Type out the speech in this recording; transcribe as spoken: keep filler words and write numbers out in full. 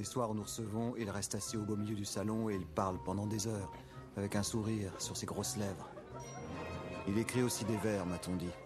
Les soirs où nous recevons, il reste assis au beau milieu du salon et il parle pendant des heures, avec un sourire sur ses grosses lèvres. Il écrit aussi des vers, m'a-t-on dit.